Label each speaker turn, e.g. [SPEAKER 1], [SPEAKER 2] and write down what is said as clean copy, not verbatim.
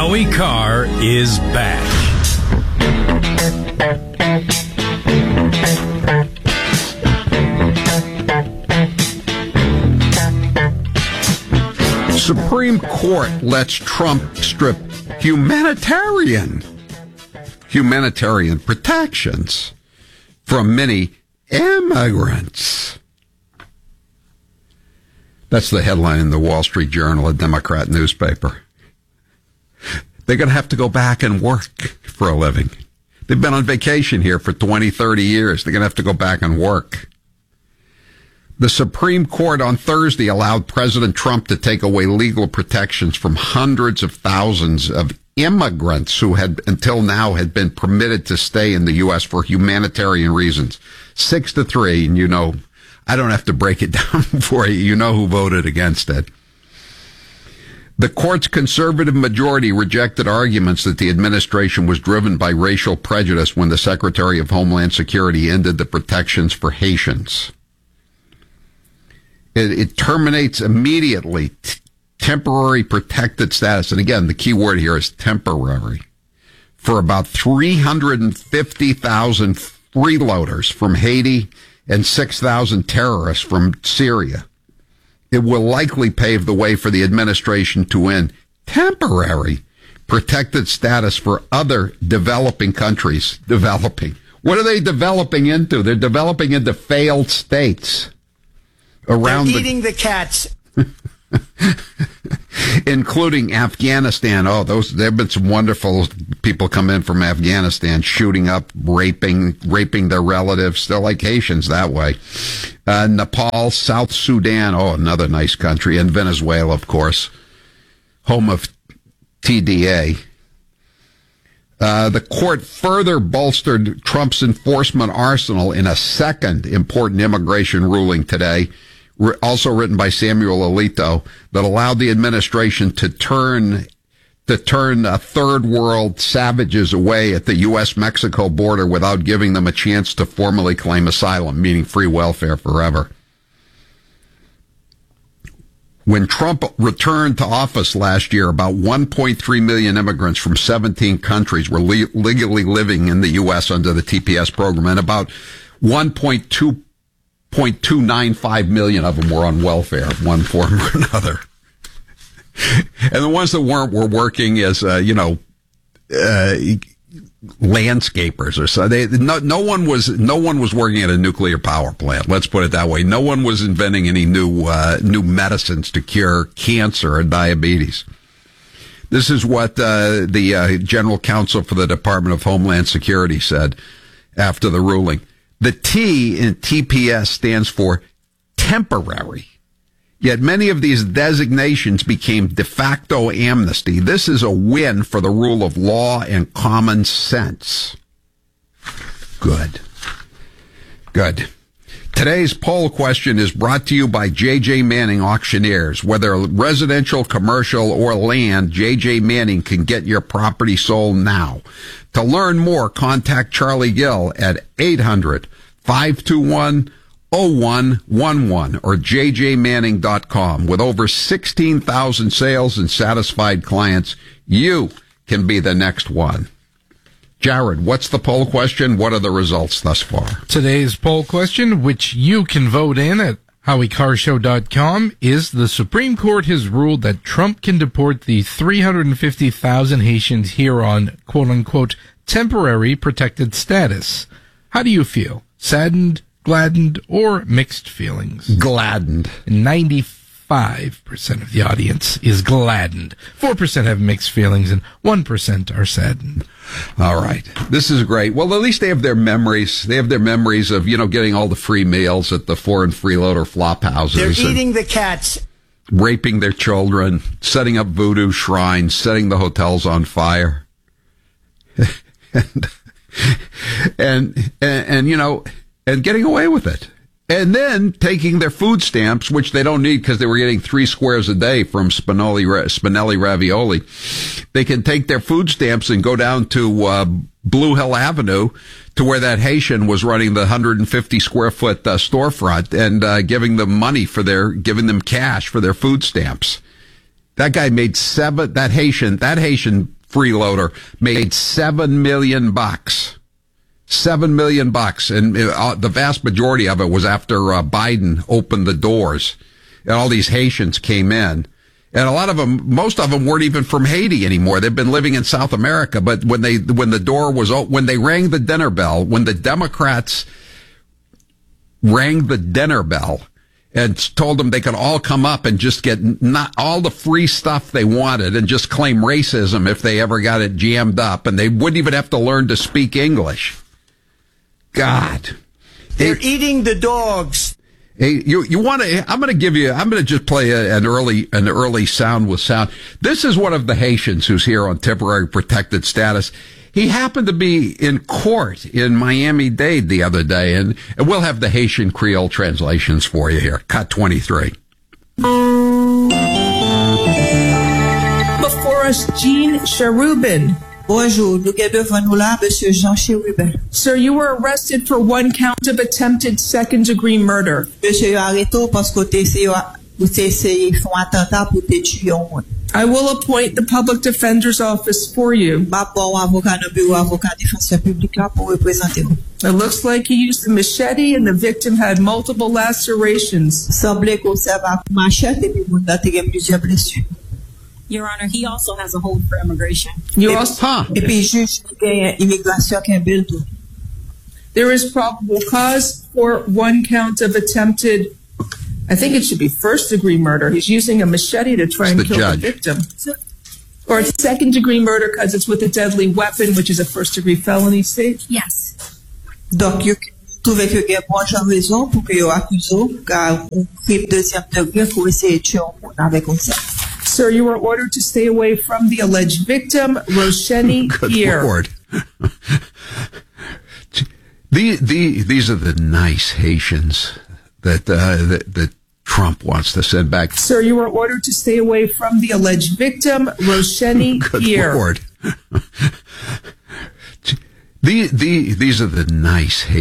[SPEAKER 1] Howie Carr is back.
[SPEAKER 2] Supreme Court lets Trump strip humanitarian protections from many immigrants. That's the headline in the Wall Street Journal, a Democrat newspaper. They're going to have to go back and work for a living. They've been on vacation here for 20, 30 years. They're going to have to go back and work. The Supreme Court on Thursday allowed President Trump to take away legal protections from hundreds of thousands of immigrants who had until now had been permitted to stay in the U.S. for humanitarian reasons. 6-3, and you know, I don't have to break it down for you. You know who voted against it. The court's conservative majority rejected arguments that the administration was driven by racial prejudice when the Secretary of Homeland Security ended the protections for Haitians. It terminates immediately temporary protected status. And again, the key word here is temporary. For about 350,000 freeloaders from Haiti and 6,000 terrorists from Syria. It will likely pave the way for the administration to end temporary protected status for other developing countries. Developing. What are they developing into? They're developing into failed states. Around
[SPEAKER 3] They're eating the cats.
[SPEAKER 2] Including Afghanistan. Oh, there have been some wonderful people come in from Afghanistan, shooting up, raping their relatives. They're like Haitians that way. Nepal, South Sudan. Oh, another nice country. And Venezuela, of course, home of TDA. The court further bolstered Trump's enforcement arsenal in a second important immigration ruling today, also written by Samuel Alito, that allowed the administration to turn third world savages away at the U.S.-Mexico border without giving them a chance to formally claim asylum, meaning free welfare forever. When Trump returned to office last year, about 1.3 million immigrants from 17 countries were legally living in the U.S. under the TPS program, and about 1.295 million of them were on welfare of one form or another. And the ones that weren't were working as, landscapers or so. No one was working at a nuclear power plant. Let's put it that way. No one was inventing any new medicines to cure cancer and diabetes. This is what the General Counsel for the Department of Homeland Security said after the ruling. The T in TPS stands for temporary. Yet many of these designations became de facto amnesty. This is a win for the rule of law and common sense. Good. Today's poll question is brought to you by J.J. Manning Auctioneers. Whether residential, commercial, or land, J.J. Manning can get your property sold now. To learn more, contact Charlie Gill at 800-521-0111 or jjmanning.com. With over 16,000 sales and satisfied clients, you can be the next one. Jared, what's the poll question? What are the results thus far?
[SPEAKER 4] Today's poll question, which you can vote in at HowieCarrShow.com, is: the Supreme Court has ruled that Trump can deport the 350,000 Haitians here on quote-unquote temporary protected status. How do you feel? Saddened, gladdened, or mixed feelings?
[SPEAKER 2] Gladdened.
[SPEAKER 4] 95% of the audience is gladdened. 4% have mixed feelings, and 1% are saddened.
[SPEAKER 2] All right. This is great. Well, at least they have their memories. They have their memories of, getting all the free meals at the foreign freeloader flop houses.
[SPEAKER 3] They're eating the cats.
[SPEAKER 2] Raping their children, setting up voodoo shrines, setting the hotels on fire. and getting away with it. And then taking their food stamps, which they don't need because they were getting 3 squares a day from Spinelli Ravioli. They can take their food stamps and go down to Blue Hill Avenue to where that Haitian was running the 150 square foot storefront and giving them money giving them cash for their food stamps. That guy made that Haitian freeloader, made $7 million. $7 million. And the vast majority of it was after Biden opened the doors and all these Haitians came in. And a lot of them, most of them weren't even from Haiti anymore. They've been living in South America. But when they rang the dinner bell, when the Democrats rang the dinner bell and told them they could all come up and just get not all the free stuff they wanted and just claim racism if they ever got it jammed up, and they wouldn't even have to learn to speak English. God.
[SPEAKER 3] They're eating the dogs.
[SPEAKER 2] Hey, you want to, I'm going to just play an early sound with sound. This is one of the Haitians who's here on temporary protected status. He happened to be in court in Miami-Dade the other day, and we'll have the Haitian Creole translations for you here. Cut 23.
[SPEAKER 5] Before us, Jean Cherubin.
[SPEAKER 6] Bonjour, nous avons devant nous là, Monsieur Jean Cherubin.
[SPEAKER 5] Sir, you were arrested for one count of attempted second-degree murder.
[SPEAKER 6] Monsieur, arrêtez parce que vous essayez de faire un attentat pour te tuer un monde.
[SPEAKER 5] I will appoint the public defender's office for you.
[SPEAKER 6] Ma bon avocat dans le bureau avocat défenseur public là pour représenter vous.
[SPEAKER 5] It looks like he used the machete and the victim had multiple lacerations.
[SPEAKER 6] Semblait qu'on s'ava machette et puis moun a té plusieurs blessures.
[SPEAKER 7] Your Honor, he also has a hold for immigration.
[SPEAKER 5] You also,
[SPEAKER 6] Et puis juge gagne immigration qui bill tout.
[SPEAKER 5] there is probable cause for one count of attempted, I think it should be first-degree murder. He's using a machete to try and
[SPEAKER 2] It's the
[SPEAKER 5] kill
[SPEAKER 2] judge.
[SPEAKER 5] the victim. Or it's second-degree murder because it's with a deadly weapon, which is a first-degree felony state.
[SPEAKER 7] Yes.
[SPEAKER 6] Donc yo trouve que gagne bon raison pour que yo accuse car on crime deuxième degré pour essayer de tuer un monde avec un ça.
[SPEAKER 5] Sir, you are ordered to stay away from the alleged victim, Rosheni
[SPEAKER 2] Good
[SPEAKER 5] Pierre.
[SPEAKER 2] Lord. These are the nice Haitians that Trump wants to send back.
[SPEAKER 5] Sir, you are ordered to stay away from the alleged victim, Rosheni
[SPEAKER 2] Good
[SPEAKER 5] Pierre.
[SPEAKER 2] Lord. These are the nice Haitians.